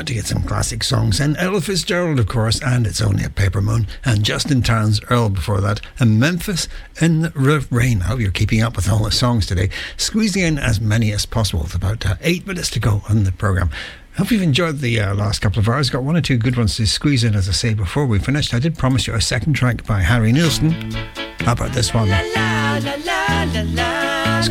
to get some classic songs. And Ella Fitzgerald, of course, and It's Only a Paper Moon. And Justin Townes Earl before that. And Memphis in the Rain. I hope you're keeping up with all the songs today. Squeezing in as many as possible. It's about 8 minutes to go on the programme. Hope you've enjoyed the last couple of hours. Got one or two good ones to squeeze in, as I say, before we finished. I did promise you a second track by Harry Nilsson. How about this one? La, la, la, la, la, la.